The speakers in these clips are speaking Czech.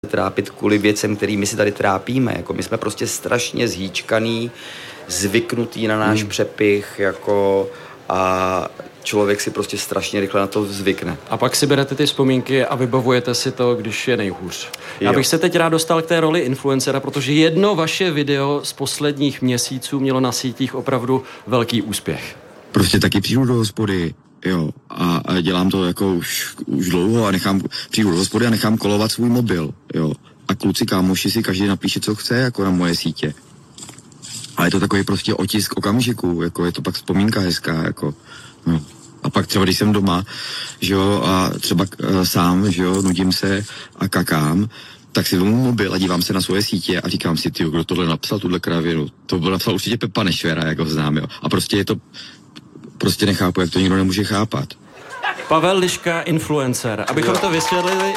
trápit kvůli věcem, kterými si tady trápíme. Jako my jsme prostě strašně zhýčkaný, zvyknutý na náš přepich, jako a člověk si prostě strašně rychle na to zvykne. A pak si berete ty vzpomínky a vybavujete si to, když je nejhůř. Já bych se teď rád dostal k té roli influencera, protože jedno vaše video z posledních měsíců mělo na sítích opravdu velký úspěch. Prostě taky přijdu do hospody, jo, a dělám to jako už dlouho a přijdu do hospody a nechám kolovat svůj mobil, jo. A kluci kámoši si každý napíše, co chce, jako na moje sítě. Ale je to takový prostě otisk okamžiku, jako je to pak vzpomínka hezká, jako, no. A pak třeba, když jsem doma, že jo, a třeba sám, že jo, nudím se a kakám, tak si vezmu mobil a dívám se na svoje sítě a říkám si, tyjo, kdo tohle napsal, tuhle kravinu. To byl napsal určitě Pepa Nešvera, jako znám, jo. A prostě je to, prostě nechápu, jak to nikdo nemůže chápat. Pavel Liška, influencer. Abychom to vysvětlili...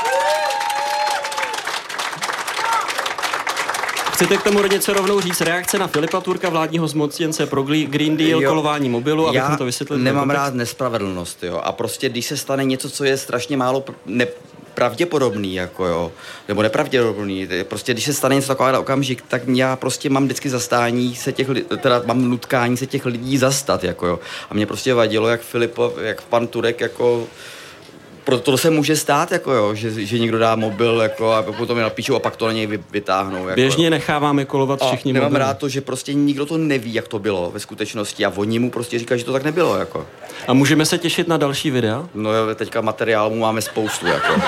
Chcete k tomu něco rovnou říct? Reakce na Filipa Turka, vládního zmocněnce pro Green Deal, kolování mobilu, abychom to vysvětlili? Já nemám rád nespravedlnost, jo. A prostě, když se stane něco, co je strašně málo pravděpodobný, jako jo, nebo nepravděpodobný, prostě když se stane něco takového okamžik, tak já prostě mám vždycky zastání se mám nutkání se těch lidí zastat, jako jo. A mě prostě vadilo, jak jak pan Turek, jako proto se může stát, jako jo, že někdo dá mobil, jako a potom je napíšou a pak to na něj vytáhnou. Jako, běžně necháváme kolovat všichni mobily. Nemám rád to, že prostě nikdo to neví, jak to bylo ve skutečnosti a oni mu prostě říkají, že to tak nebylo, jako. A můžeme se těšit na další videa? No jo, teďka materiálu máme spoustu, jako.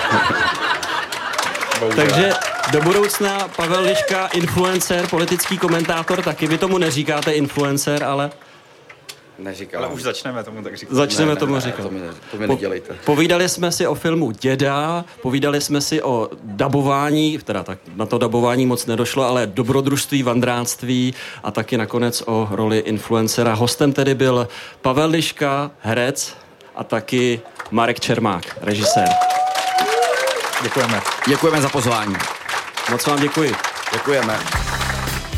Takže do budoucna Pavel Liška, influencer, politický komentátor, taky vy tomu neříkáte influencer, ale... Neříkám. Ale už začneme tomu tak říkat. Začneme tomu říkat. To mi nedělejte. Povídali jsme si o filmu Děda, povídali jsme si o dabování, teda tak na to dabování moc nedošlo, ale dobrodružství, vandráctví a taky nakonec o roli influencera. Hostem tedy byl Pavel Liška, herec, a taky Marek Čermák, režisér. Děkujeme. Děkujeme za pozvání. Moc vám děkuji. Děkujeme.